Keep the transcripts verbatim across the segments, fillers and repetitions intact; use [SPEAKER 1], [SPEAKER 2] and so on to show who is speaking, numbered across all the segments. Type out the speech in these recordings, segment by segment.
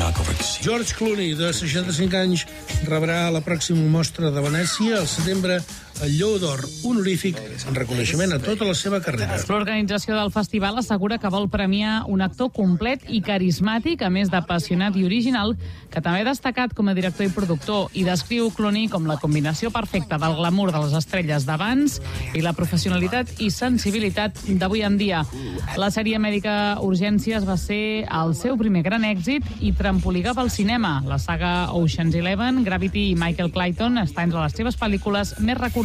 [SPEAKER 1] George Clooney, de seixanta-cinc anys, rebrà a la pròxima mostra de Venècia al setembre el Lleó d'Or honorífic en reconeixement a tota la seva carrera.
[SPEAKER 2] L'organització del festival assegura que vol premiar un actor complet i carismàtic, a més d'apassionat i original, que també ha destacat com a director i productor, i descriu Clooney com la combinació perfecta del glamour de les estrelles d'abans i la professionalitat i sensibilitat d'avui en dia. La sèrie mèdica Urgències va ser el seu primer gran èxit i trampolí cap al cinema. La saga Ocean's Eleven, Gravity i Michael Clayton està entre les seves pel·lícules més recordades.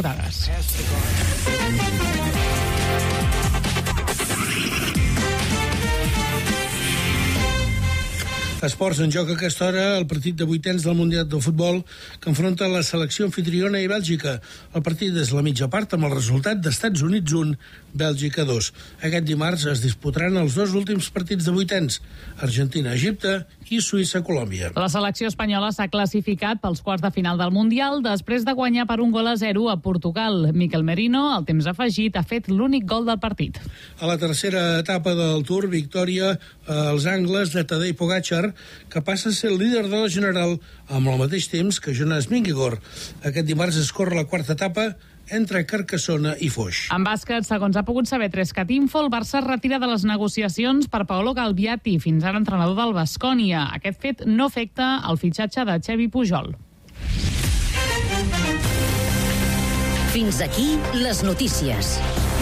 [SPEAKER 1] Esports, en joc a aquesta hora el partit de vuitens del Mundial de Futbol que enfronta la selecció anfitriona i Bèlgica. El partit és la mitja part amb el resultat d'Estats Units un, Bèlgica dos. Aquest dimarts es disputaran els dos últims partits de vuitens, Argentina-Egipte i Suïssa-Colòmbia.
[SPEAKER 2] La selecció espanyola s'ha classificat pels quarts de final del Mundial després de guanyar per un gol a zero a Portugal. Miquel Merino, al temps afegit, ha fet l'únic gol del partit.
[SPEAKER 1] A la tercera etapa del Tour, victòria als angles de Tadej Pogačar, que passa a ser el líder de la general amb el mateix temps que Jonas Vingegaard. Aquest dimarts es corre la quarta etapa entre Carcassona i Foix.
[SPEAKER 2] En bàsquet, segons ha pogut saber Trescat Info, el Barça es retira de les negociacions per Paolo Galbiati, fins ara entrenador del Baskonia. Aquest fet no afecta el fitxatge de Xevi Pujol.
[SPEAKER 3] Fins aquí les notícies.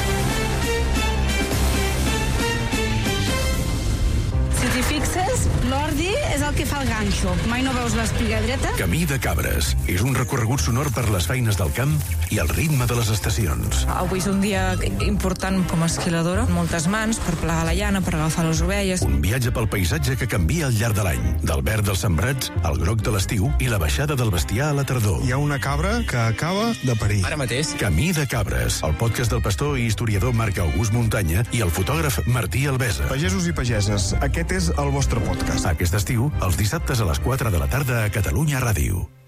[SPEAKER 4] Si t'hi fixes, l'ordi és el que fa el ganxo. Mai no veus l'espiga dreta?
[SPEAKER 5] Camí de Cabres és un recorregut sonor per les feines del camp i el ritme de les estacions.
[SPEAKER 6] Avui és un dia important com a esquiladora. Moltes mans per plegar la llana, per agafar les ovelles.
[SPEAKER 5] Un viatge pel paisatge que canvia al llarg de l'any. Del verd dels sembrats, al groc de l'estiu i la baixada del bestiar a la tardor.
[SPEAKER 7] Hi ha una cabra que acaba de parir.
[SPEAKER 5] Ara mateix. Camí de Cabres, el podcast del pastor i historiador Marc August Muntanya i el fotògraf Martí Albesa.
[SPEAKER 7] Pagesos i pageses, aquest és el vostre podcast.
[SPEAKER 5] Aquest estiu, els dissabtes a les quatre de la tarda a Catalunya Ràdio.